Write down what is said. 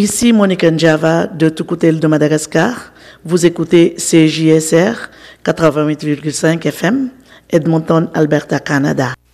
Ici Monique Njava de Tukutel de Madagascar. Vous écoutez CJSR 88,5 FM, Edmonton, Alberta, Canada.